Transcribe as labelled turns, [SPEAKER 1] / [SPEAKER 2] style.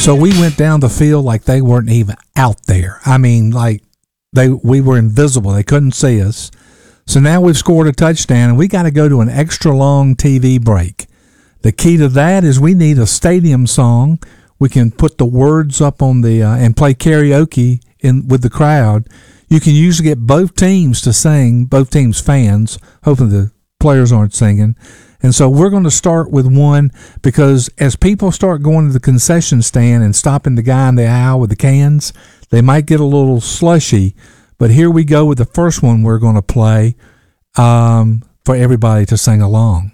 [SPEAKER 1] So we went down the field like they weren't even out there. I mean, like we were invisible. They couldn't see us. So now we've scored a touchdown, and we got to go to an extra long TV break. The key to that is we need a stadium song. We can put the words up on the and play karaoke with the crowd. You can usually get both teams to sing, both teams' fans. Hopefully the players aren't singing. And so we're going to start with one, because as people start going to the concession stand and stopping the guy in the aisle with the cans, they might get a little slushy. But here we go with the first one we're going to play for everybody to sing along.